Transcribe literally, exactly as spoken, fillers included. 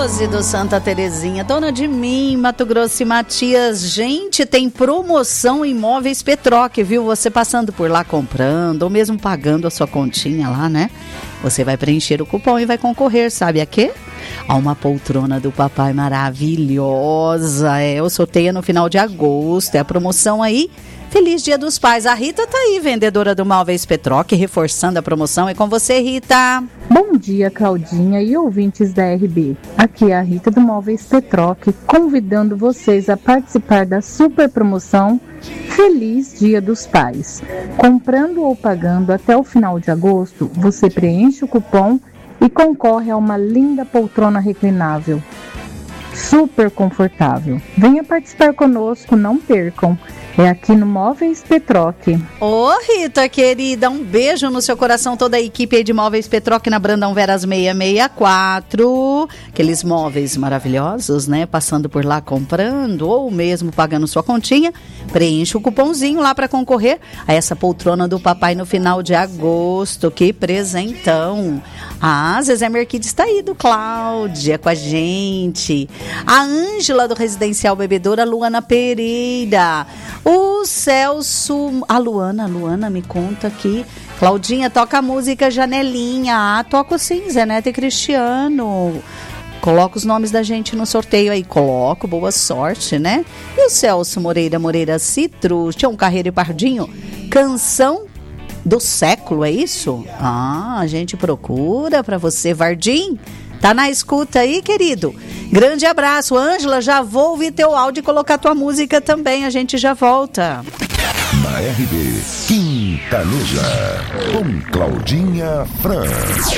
Rose do Santa Terezinha, dona de mim, Mato Grosso e Matias. Gente, tem promoção em Móveis Petroc, viu? Você passando por lá comprando ou mesmo pagando a sua continha lá, né? Você vai preencher o cupom e vai concorrer, sabe a quê? A uma poltrona do papai maravilhosa. É, o sorteio é no final de agosto, é a promoção aí. Feliz Dia dos Pais. A Rita tá aí, vendedora do Móveis Petroc, reforçando a promoção. É com você, Rita. Bom dia, Claudinha e ouvintes da R B. Aqui é a Rita do Móveis Petroc, convidando vocês a participar da super promoção Feliz Dia dos Pais. Comprando ou pagando até o final de agosto, você preenche o cupom e concorre a uma linda poltrona reclinável. Super confortável. Venha participar conosco, não percam. É aqui no Móveis Petroc. Ô, Rita, querida, um beijo no seu coração, toda a equipe aí de Móveis Petroc na Brandão Veras seiscentos e sessenta e quatro. Aqueles móveis maravilhosos, né? Passando por lá comprando ou mesmo pagando sua continha. Preencha o cupomzinho lá para concorrer a essa poltrona do papai no final de agosto. Que presentão! Ah, Zezé Merquides está aí, do Cláudia, com a gente. A Ângela do Residencial Bebedoura, a Luana Pereira. O Celso, a Luana, a Luana me conta aqui. Claudinha, toca a música Janelinha. Ah, toco sim, Zé Neto e Cristiano. Coloca os nomes da gente no sorteio aí. Coloco, boa sorte, né? E o Celso Moreira, Moreira Citrus, Tião Carreiro e Pardinho. Canção do século, é isso? Ah, a gente procura pra você, Vardim. Tá na escuta aí, querido? Grande abraço, Ângela. Já vou ouvir teu áudio e colocar tua música também. A gente já volta. Na R B, Quintaneja, com Claudinha Franz.